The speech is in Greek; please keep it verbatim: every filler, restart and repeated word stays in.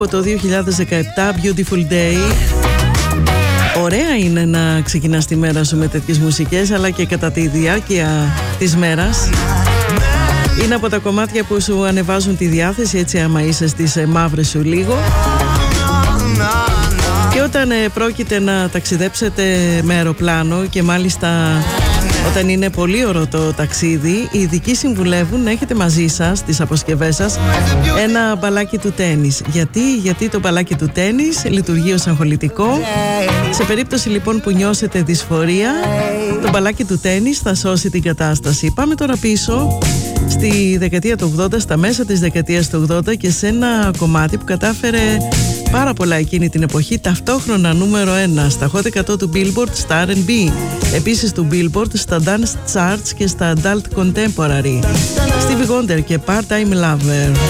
Από το δύο χιλιάδες δεκαεπτά, Beautiful Day. Ωραία είναι να ξεκινάς τη μέρα σου με τέτοιες μουσικές, αλλά και κατά τη διάρκεια της μέρας. Είναι από τα κομμάτια που σου ανεβάζουν τη διάθεση, έτσι άμα είσαι στις μαύρες σου λίγο. Και όταν ε, πρόκειται να ταξιδέψετε με αεροπλάνο, και μάλιστα όταν είναι πολύ ωραίο το ταξίδι, οι ειδικοί συμβουλεύουν να έχετε μαζί σας, τις αποσκευές σας, ένα μπαλάκι του τένις. Γιατί, γιατί το μπαλάκι του τένις λειτουργεί ως αγχολητικό. Σε περίπτωση λοιπόν που νιώσετε δυσφορία, το μπαλάκι του τένις θα σώσει την κατάσταση. Πάμε τώρα πίσω στη δεκαετία του ογδόντα, στα μέσα της δεκαετίας του ογδόντα, και σε ένα κομμάτι που κατάφερε πάρα πολλά εκείνη την εποχή, ταυτόχρονα νούμερο ένα στα Hot εκατό του Billboard, στα αρ εντ μπι, επίσης του Billboard, στα Dance Charts και στα Adult Contemporary. Stevie Wonder και Part-Time Lover.